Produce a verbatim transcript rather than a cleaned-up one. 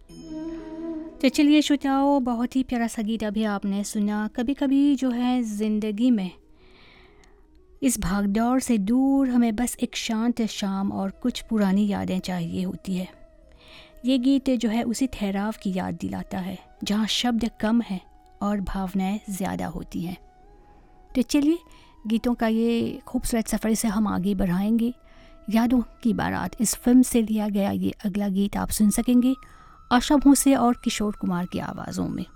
तो चलिए श्रोताओं, बहुत ही प्यारा सा गीत अभी आपने सुना। कभी कभी जो है ज़िंदगी में इस भागदौड़ से दूर हमें बस एक शांत शाम और कुछ पुरानी यादें चाहिए होती है। ये गीत जो है उसी ठहराव की याद दिलाता है जहाँ शब्द कम हैं और भावनाएं ज़्यादा होती हैं। तो चलिए गीतों का ये खूबसूरत सफ़र से हम आगे बढ़ाएंगे। यादों की बारात इस फिल्म से लिया गया ये अगला गीत आप सुन सकेंगे आशा भोसले और किशोर कुमार की आवाज़ों में।